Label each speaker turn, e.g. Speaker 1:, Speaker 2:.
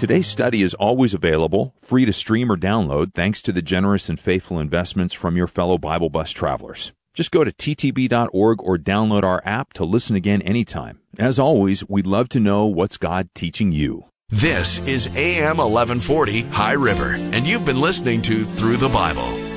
Speaker 1: Today's study is always available, free to stream or download, thanks to the generous and faithful investments from your fellow Bible Bus travelers. Just go to ttb.org or download our app to listen again anytime. As always, we'd love to know what's God teaching you.
Speaker 2: This is AM 1140 High River, and you've been listening to Through the Bible.